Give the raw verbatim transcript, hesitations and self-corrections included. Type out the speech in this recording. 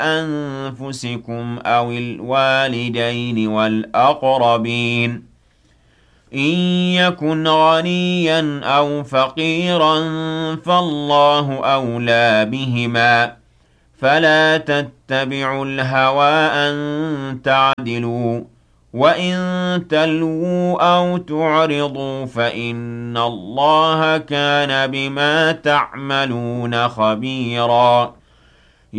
أنفسكم أو الوالدين والأقربين إن يكن غنيا أو فقيرا فالله أولى بهما فلا تتبعوا الهوى أن تعدلوا وإن تلووا أو تعرضوا فإن الله كان بما تعملون خبيرا